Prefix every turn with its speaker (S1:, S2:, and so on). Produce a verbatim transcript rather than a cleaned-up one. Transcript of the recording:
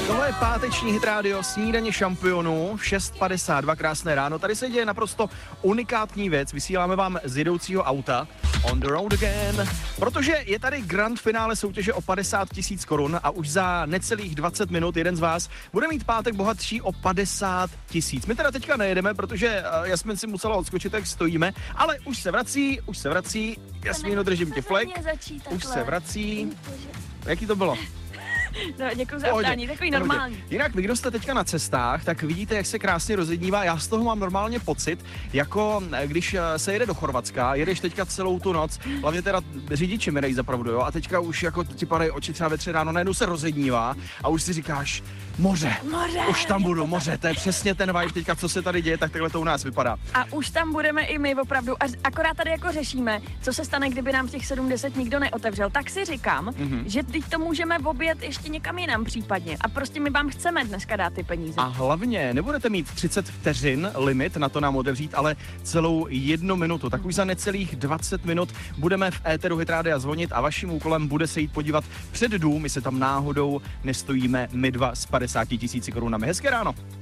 S1: Tohle je páteční Hit Radio, snídaně šampionů, šest padesát dva, krásné ráno. Tady se děje naprosto unikátní věc, vysíláme vám z jedoucího auta. On the road again. Protože je tady grand finále soutěže o padesát tisíc korun a už za necelých dvacet minut jeden z vás bude mít pátek bohatší o padesát tisíc. My teda teďka nejedeme, protože uh, Jasmin si musela odskočit, jak stojíme, ale už se vrací, už se vrací. Jasmíno, držím ti flek. Už se vrací. Jaký to bylo?
S2: No, děkuji za vstání, takový normální.
S1: Jinak vy, kdo jste teďka na cestách, tak vidíte, jak se krásně rozednívá. Já z toho mám normálně pocit, jako když se jede do Chorvatska, jedeš teďka celou tu noc, hlavně teda řidiči mi dají za pravdu, jo, a teďka už jako ti padají oči třeba ve tři ráno, najednou se rozednívá a už si říkáš, moře,
S2: moře,
S1: už tam budu, moře, to je přesně ten vibe teďka, co se tady děje, tak takhle to u nás vypadá.
S2: A už tam budeme i my opravdu, a akorát tady jako řešíme, co se stane, kdyby nám těch sedm deset nikdo neotevřel, tak si říkám, mm-hmm. že teď to můžeme objet ještě někam jinam případně a prostě my vám chceme dneska dát ty peníze.
S1: A hlavně nebudete mít třicet vteřin limit na to nám otevřít, ale celou jednu minutu. Tak už za necelých dvacet minut budeme v éteru Hit Rádia zvonit a vaším úkolem bude se jít podívat před dům, my se tam náhodou nestojíme my dva s padesáti tisíci korunami. Hezké ráno.